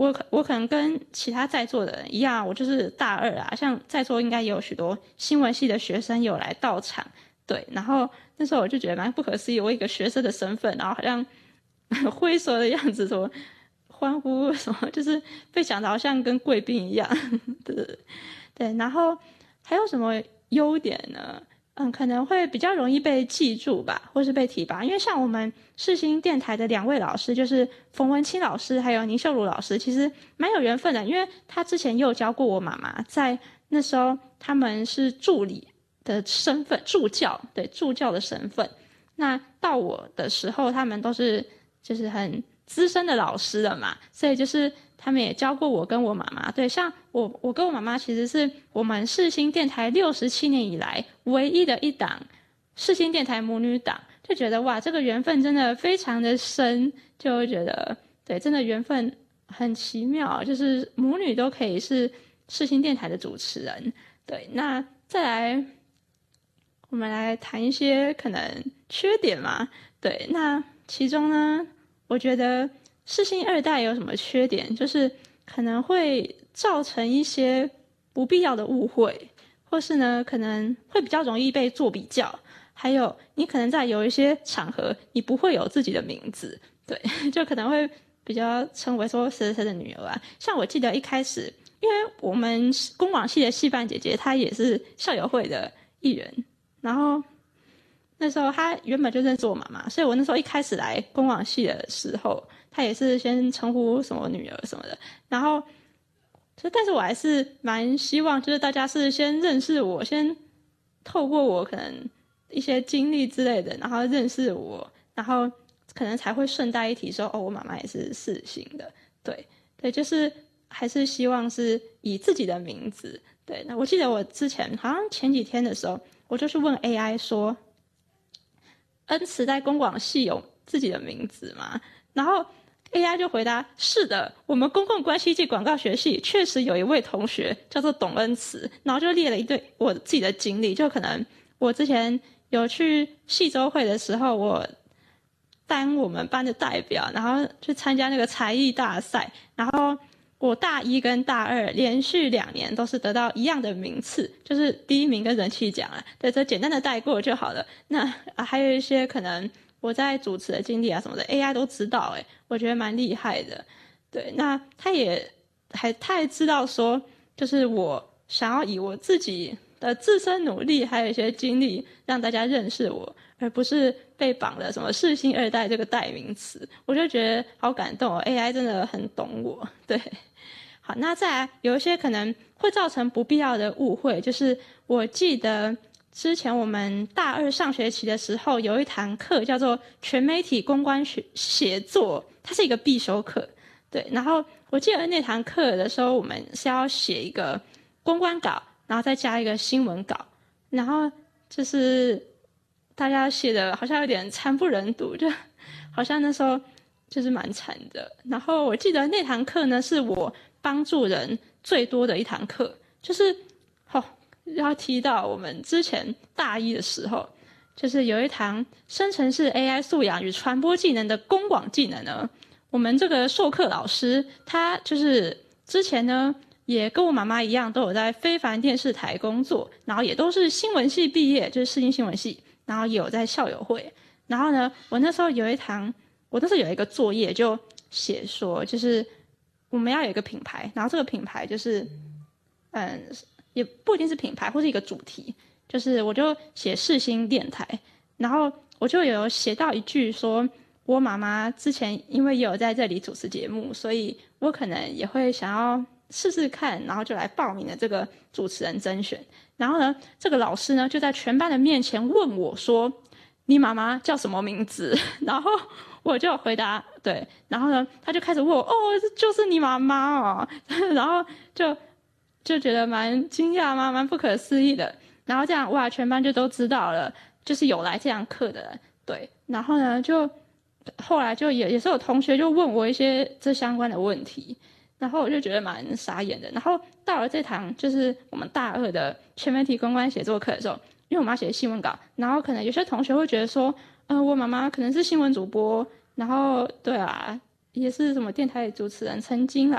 我可能跟其他在座的人一样，我就是大二啊，像在座应该也有许多新闻系的学生有来到场，对，然后那时候我就觉得蛮不可思议，我一个学生的身份，然后好像挥手的样子，什么欢呼什么，就是被讲的好像跟贵宾一样，对对，然后还有什么优点呢？可能会比较容易被记住吧，或是被提拔。因为像我们世新电台的2位老师，就是冯文清老师还有倪秀如老师，其实蛮有缘分的。因为他之前也有教过我妈妈，在那时候他们是助理的身份，助教，对，助教的身份。那到我的时候，他们都是就是很资深的老师了嘛，所以就是他们也教过我跟我妈妈。对，像我跟我妈妈其实是我们世新电台67年以来唯一的一档世新电台母女档，就觉得哇，这个缘分真的非常的深，就会觉得对，真的缘分很奇妙，就是母女都可以是世新电台的主持人。对，那再来我们来谈一些可能缺点嘛。对，那其中呢，我觉得世新2代有什么缺点，就是可能会造成一些不必要的误会，或是呢可能会比较容易被做比较，还有你可能在有一些场合你不会有自己的名字，对，就可能会比较称为说谁谁谁的女儿啊。像我记得一开始，因为我们公广系的系办姐姐她也是校友会的一员，然后那时候她原本就认识我妈妈，所以我那时候一开始来公广系的时候，她也是先称呼什么女儿什么的，然后但是我还是蛮希望就是大家是先认识我，先透过我可能一些经历之类的，然后认识我，然后可能才会顺带一提说，哦，我妈妈也是世新的。对对，就是还是希望是以自己的名字。对，那我记得我之前好像前几天的时候，我就去问 AI 说，恩慈在公广系有自己的名字吗？然后 AI 就回答，是的，我们公共关系暨广告学系确实有一位同学叫做董恩慈，然后就列了一堆我自己的经历，就可能我之前有去系周会的时候，我当我们班的代表，然后去参加那个才艺大赛，然后我大1跟大2连续2年都是得到一样的名次，就是第1名跟人气奖啊。对，这简单的带过就好了。那还有一些可能我在主持的经历啊什么的 ，AI 都知道，我觉得蛮厉害的。对，那他还知道说，就是我想要以我自己的自身努力，还有一些经历，让大家认识我，而不是被绑了什么世新2代这个代名词。我就觉得好感动哦 ，AI 真的很懂我。对，好，那再来有一些可能会造成不必要的误会，就是我记得之前我们大2上学期的时候，有一堂课叫做全媒体公关写作，它是一个必修课。对，然后我记得那堂课的时候，我们是要写一个公关稿，然后再加一个新闻稿，然后就是大家写的好像有点惨不忍睹，就好像那时候就是蛮惨的。然后我记得那堂课呢，是我帮助人最多的一堂课，就是要提到我们之前大1的时候，就是有一堂生成式 AI 素养与传播技能的公广技能呢，我们这个授课老师他就是之前呢也跟我妈妈一样，都有在非凡电视台工作，然后也都是新闻系毕业，就是世新新闻系，然后也有在校友会。然后呢，我那时候有一个作业，就写说，就是我们要有一个品牌，然后这个品牌就是也不一定是品牌或是一个主题，就是我就写世新电台，然后我就有写到一句说，我妈妈之前因为也有在这里主持节目，所以我可能也会想要试试看，然后就来报名了这个主持人甄选。然后呢，这个老师呢就在全班的面前问我说，你妈妈叫什么名字？然后我就回答对，然后呢他就开始问我，哦，这就是你妈妈哦，然后就觉得蛮惊讶嘛，蛮不可思议的。然后这样哇，全班就都知道了，就是有来这堂课的人。对，然后呢，就后来就也是有同学就问我一些这相关的问题，然后我就觉得蛮傻眼的。然后到了这堂就是我们大2的全媒体公关写作课的时候，因为我妈写新闻稿，然后可能有些同学会觉得说，我妈妈可能是新闻主播，然后对啊，也是什么电台主持人曾经啦，